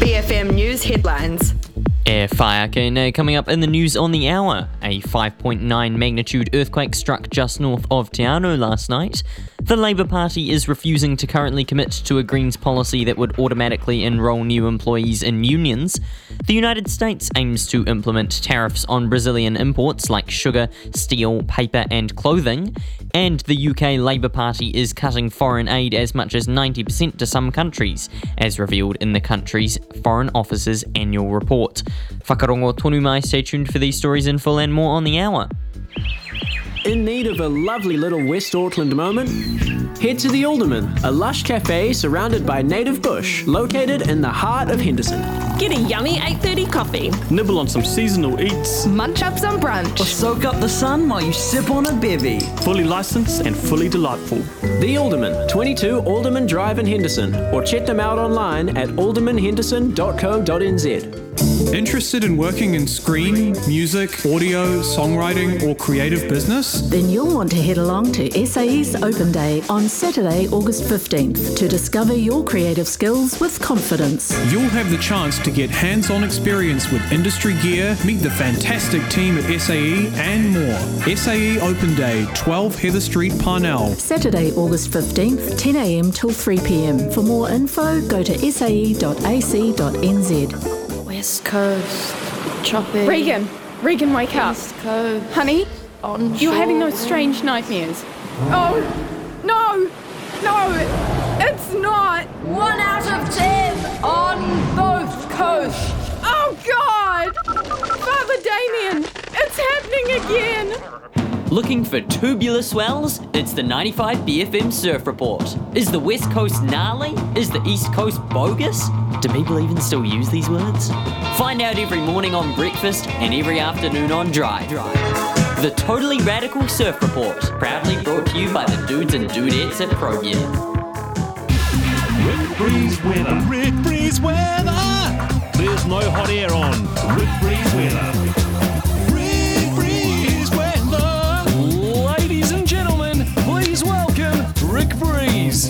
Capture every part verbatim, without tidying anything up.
B F M News headlines. Air fire K coming up in the news on the hour. A five point nine magnitude earthquake struck just north of Te Anau last night. The Labour Party is refusing to currently commit to a Greens policy that would automatically enrol new employees in unions. The United States aims to implement tariffs on Brazilian imports like sugar, steel, paper and clothing. And the U K Labour Party is cutting foreign aid as much as ninety percent to some countries, as revealed in the country's Foreign Office's annual report. Whakarongo tonu mai, stay tuned for these stories in full and more on the hour. In need of a lovely little West Auckland moment? Head to the Alderman, a lush cafe surrounded by native bush, located in the heart of Henderson. Get a yummy eight thirty coffee. Nibble on some seasonal eats. Munch up some brunch. Or soak up the sun while you sip on a bevy. Fully licensed and fully delightful. The Alderman, twenty-two Alderman Drive in Henderson, or check them out online at alderman henderson dot co dot n z. Interested in working in screen, music, audio, songwriting, or creative business? Then you'll want to head along to S A E's Open Day on Saturday, August fifteenth to discover your creative skills with confidence. You'll have the chance to get hands-on experience with industry gear, meet the fantastic team at S A E, and more. S A E Open Day, twelve Heather Street, Parnell. Saturday, August fifteenth, ten a m till three p m. For more info, go to s a e dot a c dot n z. West Coast, chopping. Regan, Regan, wake up. West Coast. Honey, Onshore. you're having those strange nightmares. Oh, no, no, it's not. One out of ten on both coasts. Oh, God! Father Damien, it's happening again. Looking for tubular swells? It's the ninety-five B F M Surf Report. Is the West Coast gnarly? Is the East Coast bogus? Do people even still use these words? Find out every morning on breakfast and every afternoon on Drive. The Totally Radical Surf Report, proudly brought to you by the dudes and dudettes at ProGear. Rick Breeze weather. Rick Breeze weather. There's no hot air on. Rick Breeze weather. Rick Breeze weather. Ladies and gentlemen, please welcome Rick Breeze.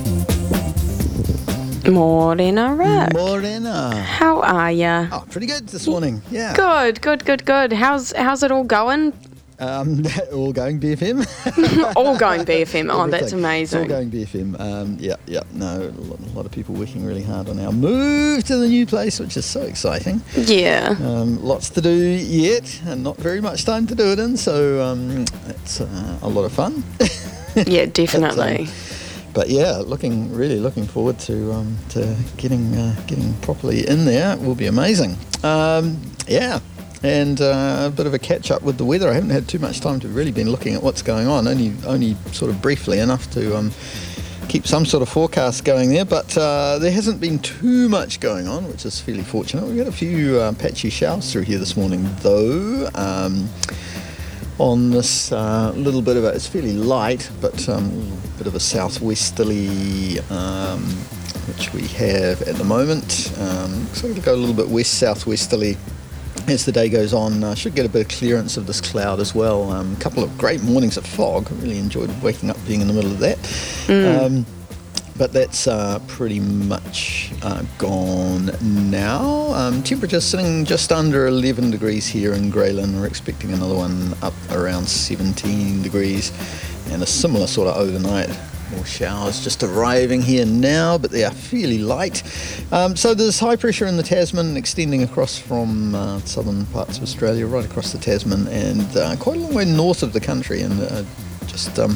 Morena, Rick. Morena. How are ya? Oh, pretty good this morning. Yeah. Good, good, good, good. How's how's it all going? Um, all going B F M. All going B F M. Oh, that's Everything. amazing. It's all going B F M. Um, yeah, yeah. No, a lot, a lot of people working really hard on our move to the new place, which is so exciting. Yeah. Um, lots to do yet, and not very much time to do it in. So um, it's uh, a lot of fun. Yeah, definitely. but, um, But yeah, looking really looking forward to um, to getting uh, getting properly in there. It will be amazing. Um, yeah, and uh, a bit of a catch up with the weather. I haven't had too much time to really been looking at what's going on. Only only sort of briefly enough to um, keep some sort of forecast going there. But uh, there hasn't been too much going on, which is fairly fortunate. We've got a few uh, patchy showers through here this morning, though. Um, on this uh, little bit of it, it's fairly light, but um, a little bit of a southwesterly, um, which we have at the moment. Um, so it'll go a little bit west southwesterly as the day goes on. Uh, should get a bit of clearance of this cloud as well. Um, a couple of great mornings of fog. I really enjoyed waking up being in the middle of that. Mm. Um, But that's uh, pretty much uh, gone now. Um, temperature sitting just under eleven degrees here in Greyland. We're expecting another one up around seventeen degrees, and a similar sort of overnight. More showers just arriving here now, but they are fairly light. Um, so there's high pressure in the Tasman extending across from uh, southern parts of Australia right across the Tasman and uh, quite a long way north of the country, and uh, just... Um,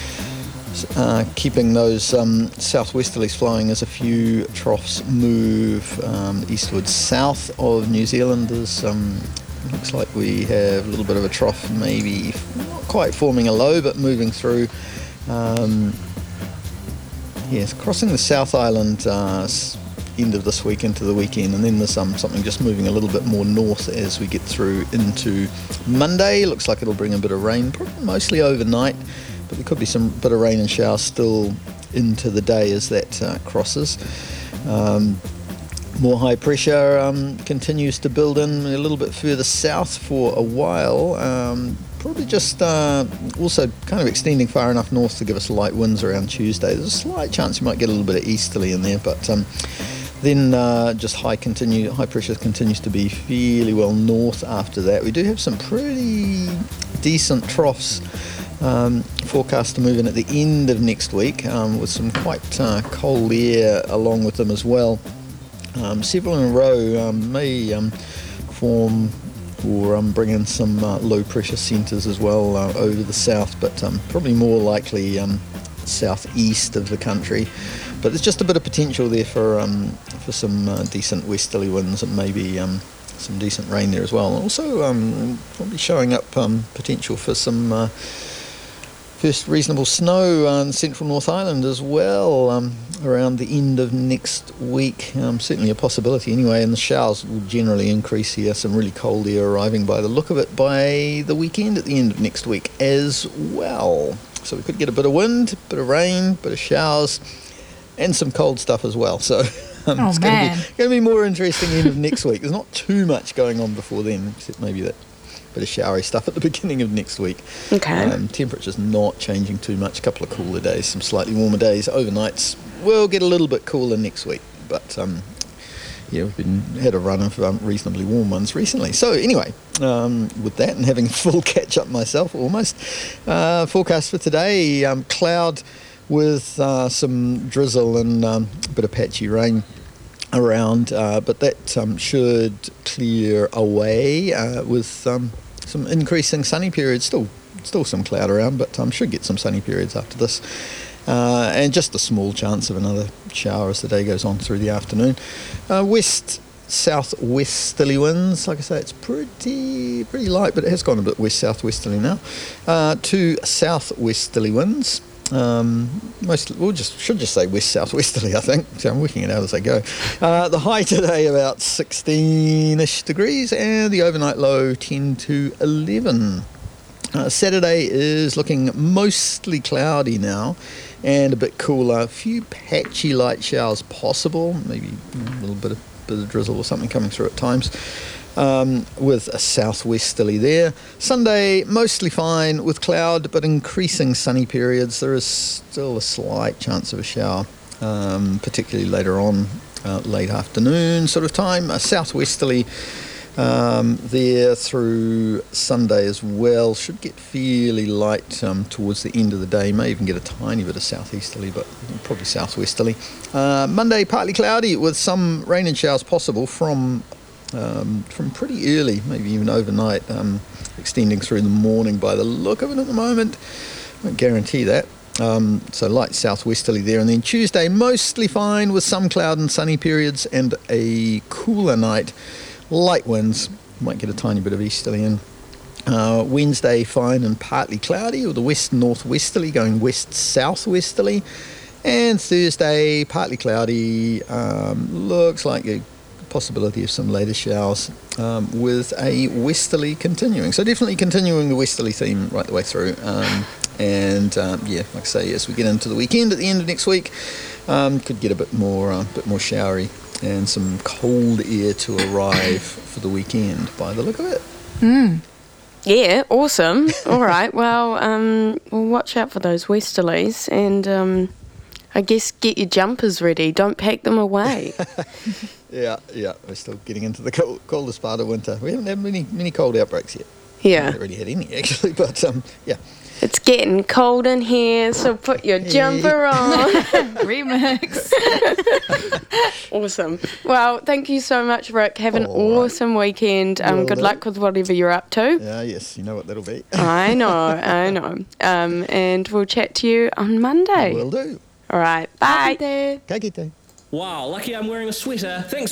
Uh, keeping those um, southwesterlies flowing as a few troughs move um, eastward south of New Zealand. There's, um, looks like we have a little bit of a trough, maybe not quite forming a low, but moving through. Um, yes, crossing the South Island uh, end of this week into the weekend, and then there's um, something just moving a little bit more north as we get through into Monday. Looks like it'll bring a bit of rain, probably mostly overnight. But there could be some bit of rain and showers still into the day as that uh, crosses. Um, more high pressure um, continues to build in a little bit further south for a while. Um, probably just uh, also kind of extending far enough north to give us light winds around Tuesday. There's a slight chance you might get a little bit of easterly in there, but um, Then uh, just high continue, high pressure continues to be fairly well north after that. We do have some pretty decent troughs um, forecast to move in at the end of next week um, with some quite uh, cold air along with them as well. Um, several in a row um, may um, form or um, bring in some uh, low pressure centres as well uh, over the south, but um, probably more likely um, southeast of the country. But there's just a bit of potential there for um, for some uh, decent westerly winds and maybe um, some decent rain there as well. And also um, probably showing up um, potential for some uh, first reasonable snow on central North Island as well um, around the end of next week. Um, certainly a possibility anyway, and the showers will generally increase here. Some really cold air arriving by the look of it by the weekend at the end of next week as well. So we could get a bit of wind, a bit of rain, a bit of showers, and some cold stuff as well. So um, oh, it's going to be going to be more interesting end of next week. There's not too much going on before then, except maybe that bit of showery stuff at the beginning of next week. Okay. Um, temperature's not changing too much. A couple of cooler days, some slightly warmer days. Overnights will get a little bit cooler next week, but um, yeah, we've been had a run of um, reasonably warm ones recently. So anyway, um, with that and having a full catch up myself almost, uh, forecast for today: um, cloud with uh, some drizzle and um, a bit of patchy rain around, uh, but that um, should clear away uh, with um, some increasing sunny periods. Still, still some cloud around, but um, should get some sunny periods after this, uh, and just a small chance of another shower as the day goes on through the afternoon. Uh, west southwesterly winds, like I say, it's pretty pretty light, but it has gone a bit west southwesterly now. Uh, two southwesterly winds. Um, most we'll just should just say west southwesterly, I think. So I'm working it out as I go. Uh, the high today about sixteen-ish degrees, and the overnight low ten to eleven. Uh, Saturday is looking mostly cloudy now, and a bit cooler. A few patchy light showers possible, maybe a little bit of bit of drizzle or something coming through at times. Um, with a southwesterly there. Sunday, mostly fine with cloud, but increasing sunny periods. There is still a slight chance of a shower, um, particularly later on, uh, late afternoon sort of time. A southwesterly um, there through Sunday as well. Should get fairly light um, towards the end of the day. May even get a tiny bit of southeasterly, but probably southwesterly. Uh, Monday, partly cloudy with some rain and showers possible from Um, from pretty early, maybe even overnight, um, extending through the morning by the look of it at the moment. Won't guarantee that. Um, so light southwesterly there. And then Tuesday, mostly fine with some cloud and sunny periods and a cooler night. Light winds, might get a tiny bit of easterly in. Uh, Wednesday, fine and partly cloudy with the west northwesterly going west southwesterly. And Thursday, partly cloudy. Um, looks like a possibility of some later showers um, with a westerly continuing. So definitely continuing the westerly theme right the way through. Um, and um, yeah, like I say, as we get into the weekend at the end of next week, um, could get a bit more, uh, bit more showery and some cold air to arrive for the weekend by the look of it. Mm. Yeah, awesome. All right, well, um, we'll watch out for those westerlies and um, I guess get your jumpers ready. Don't pack them away. Yeah, yeah, we're still getting into the cold, coldest part of winter. We haven't had many many cold outbreaks yet. Yeah. We haven't really had any, actually, but um, yeah. It's getting cold in here, so put your jumper on. Remix. Awesome. Well, thank you so much, Rick. Have an All awesome weekend. Um, Will good do. luck with whatever you're up to. Yeah, yes, you know what that'll be. I know, I know. Um, and we'll chat to you on Monday. Will do. All right, bye. Ka kite. Wow, lucky I'm wearing a sweater. Thanks.